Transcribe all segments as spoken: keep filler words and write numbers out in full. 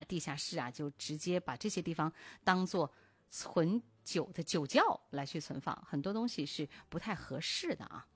地下室啊，就直接把这些地方当做存酒的酒窖来去存放，很多东西是不太合适的啊。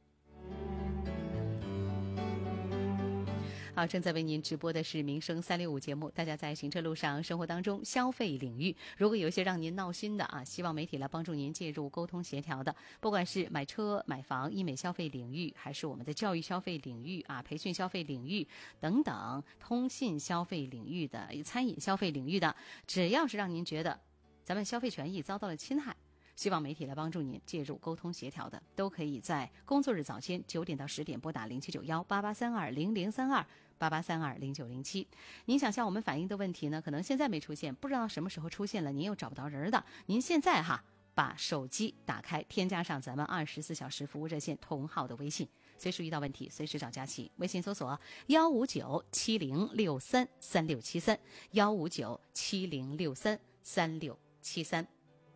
好，正在为您直播的是民生三六五节目，大家在行车路上、生活当中消费领域，如果有一些让您闹心的啊，希望媒体来帮助您介入沟通协调的，不管是买车、买房、医美消费领域，还是我们的教育消费领域啊、培训消费领域等等，通信消费领域的、餐饮消费领域的，只要是让您觉得咱们消费权益遭到了侵害，希望媒体来帮助您介入沟通协调的，都可以在工作日早间九点到十点拨打零七九幺八八三二零零三二八八三二零九零七。您想向我们反映的问题呢，可能现在没出现，不知道什么时候出现了，您又找不到人的，您现在哈把手机打开，添加上咱们二十四小时服务热线同号的微信，随时遇到问题随时找佳琪，微信搜索幺五九七零六三三六七三幺五九七零六三三六七三。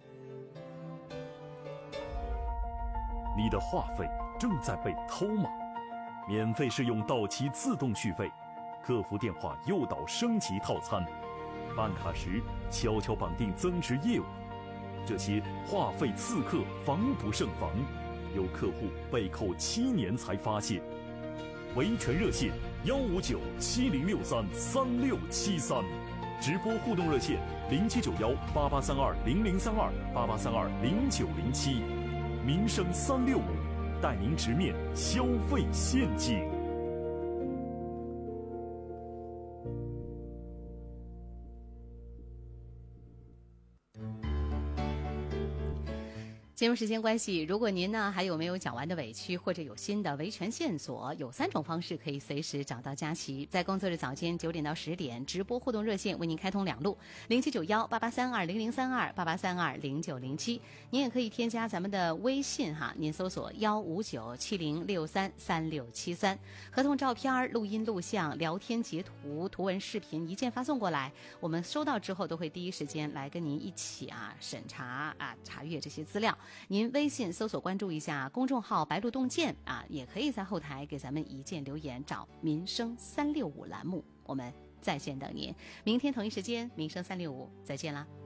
你的话费正在被偷吗？免费试用到期自动续费，客服电话诱导升级套餐，办卡时悄悄绑定增值业务，这些话费刺客防不胜防，有客户被扣七年才发现。维权热线幺五九七零六三三六七三，直播互动热线零七九幺八八三二零零三二八八三二零九零七。民生三六五带您直面消费陷阱。 节目时间关系，如果您呢还有没有讲完的委屈，或者有新的维权线索，有三种方式可以随时找到佳琪。在工作日早间九点到十点，直播互动热线为您开通两路，零七九幺八八三二零零三二八八三二零九零七。您也可以添加咱们的微信哈，您搜索幺五九七零六三三六七三，合同照片、录音录像、聊天截图、图文视频一键发送过来，我们收到之后都会第一时间来跟您一起啊审查啊查阅这些资料。您微信搜索关注一下公众号白鹿洞见啊，也可以在后台给咱们一键留言，找民生三六五栏目，我们在线等您。明天同一时间民生三六五再见啦。